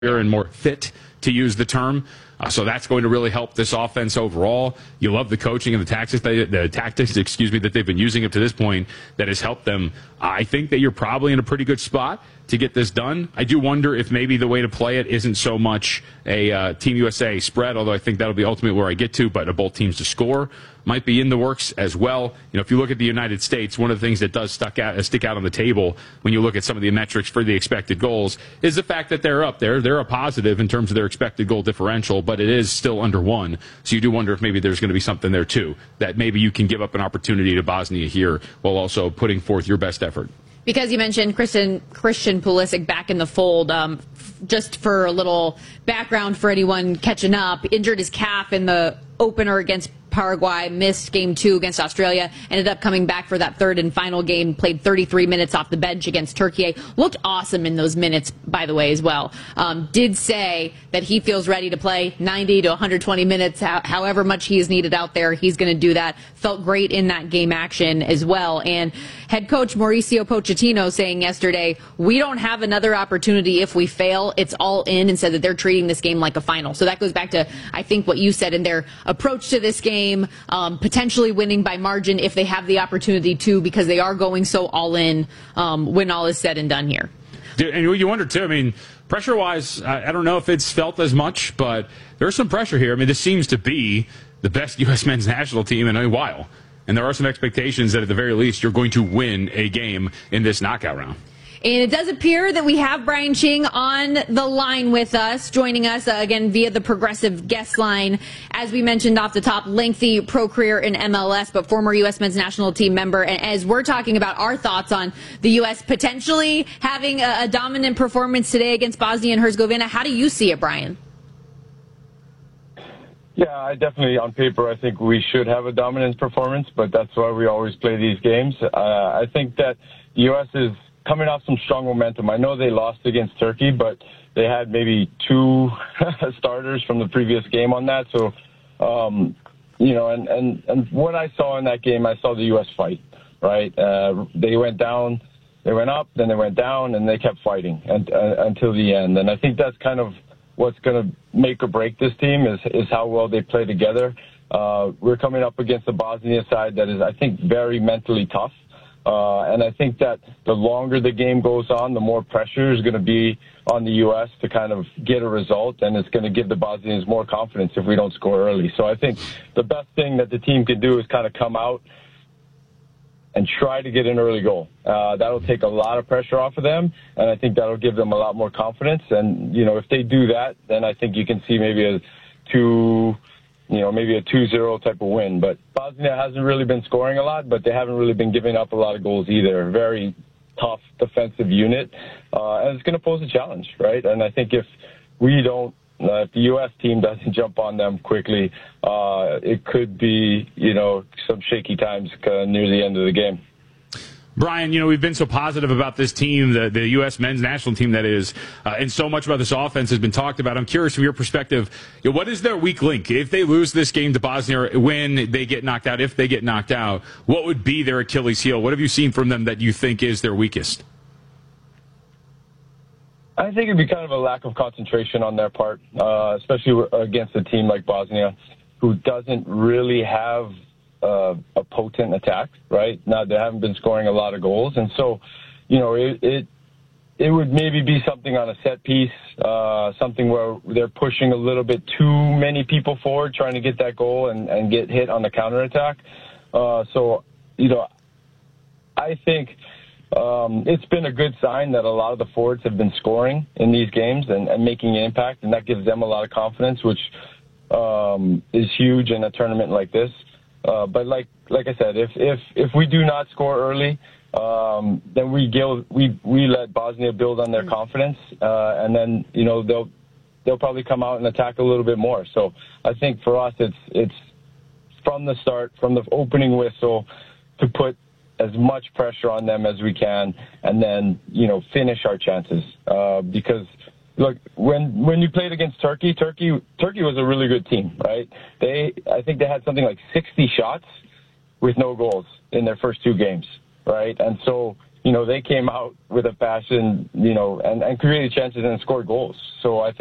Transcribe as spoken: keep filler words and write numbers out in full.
and more fit, to use the term. Uh, so that's going to really help this offense overall. You love the coaching and the tactics, they, the tactics, excuse me, that they've been using up to this point that has helped them. I think that you're probably in a pretty good spot to get this done. I do wonder if maybe the way to play it isn't so much a uh, Team U S A spread, although I think that'll be ultimately where I get to, but a both teams to score might be in the works as well. You know, if you look at the United States, one of the things that does stuck out, uh, stick out on the table when you look at some of the metrics for the expected goals is the fact that they're up there. They're a positive in terms of their expected goal differential, but it is still under one. So you do wonder if maybe there's going to be something there too, that maybe you can give up an opportunity to Bosnia here while also putting forth your best effort. Because you mentioned Christian, Christian Pulisic back in the fold, um, just for a little background for anyone catching up, injured his calf in the opener against Paraguay, missed game two against Australia, ended up coming back for that third and final game, played thirty-three minutes off the bench against Turkey. Looked awesome in those minutes, by the way, as well. Um, did say that he feels ready to play ninety to one hundred twenty minutes, ho- however much he is needed out there, he's going to do that. Felt great in that game action as well. And head coach Mauricio Pochettino saying yesterday, we don't have another opportunity if we fail. It's all in, and said that they're treating this game like a final. So that goes back to, I think, what you said in their approach to this game. Um, potentially winning by margin if they have the opportunity to, because they are going so all in um, when all is said and done here. And you wonder, too, I mean, pressure-wise, I, I don't know if it's felt as much, but there's some pressure here. I mean, this seems to be the best U S men's national team in a while. And there are some expectations that, at the very least, you're going to win a game in this knockout round. And it does appear that we have Brian Ching on the line with us, joining us uh, again via the Progressive guest line. As we mentioned off the top, lengthy pro career in M L S, but former U S men's national team member. And as we're talking about our thoughts on the U S potentially having a, a dominant performance today against Bosnia and Herzegovina, how do you see it, Brian? Yeah, I definitely, on paper, I think we should have a dominant performance, but that's why we always play these games. Uh, I think that the U S is coming off some strong momentum. I know they lost against Turkey, but they had maybe two starters from the previous game on that. So, um, you know, and, and, and what I saw in that game, I saw the U S fight, right? Uh, they went down, they went up, then they went down, and they kept fighting and, uh, until the end. And I think that's kind of what's going to make or break this team is, is how well they play together. Uh, we're coming up against the Bosnia side that is, I think, very mentally tough. Uh, and I think that the longer the game goes on, the more pressure is going to be on the U S to kind of get a result, and it's going to give the Bosnians more confidence if we don't score early. So I think the best thing that the team can do is kind of come out and try to get an early goal. Uh, that'll take a lot of pressure off of them, and I think that'll give them a lot more confidence. And, you know, if they do that, then I think you can see maybe a two... you know, maybe a two zero type of win. But Bosnia hasn't really been scoring a lot, but they haven't really been giving up a lot of goals either. Very tough defensive unit, uh, and it's going to pose a challenge, right? And I think if we don't, uh, if the U S team doesn't jump on them quickly, uh, it could be, you know, some shaky times uh, near the end of the game. Brian, you know, we've been so positive about this team, the, the U S men's national team that is, uh, and so much about this offense has been talked about. I'm curious from your perspective, you know, what is their weak link? If they lose this game to Bosnia, when they get knocked out, if they get knocked out, what would be their Achilles heel? What have you seen from them that you think is their weakest? I think it'd be kind of a lack of concentration on their part, uh, especially against a team like Bosnia, who doesn't really have Uh, a potent attack, right? Now they haven't been scoring a lot of goals, and so, you know, it it, it would maybe be something on a set piece, uh, something where they're pushing a little bit too many people forward, trying to get that goal and, and get hit on the counterattack. Uh, so, you know, I think um, it's been a good sign that a lot of the forwards have been scoring in these games and, and making an impact, and that gives them a lot of confidence, which um, is huge in a tournament like this. Uh, but like like I said, if if if we do not score early, um, then we give, we we let Bosnia build on their confidence, uh, and then you know they'll they'll probably come out and attack a little bit more. So I think for us, it's it's from the start, from the opening whistle, to put as much pressure on them as we can, and then you know finish our chances uh, because. Look, when when you played against Turkey, Turkey Turkey was a really good team, right? They I think they had something like sixty shots with no goals in their first two games, right? And so you know, they came out with a passion, you know, and, and created chances and scored goals. So I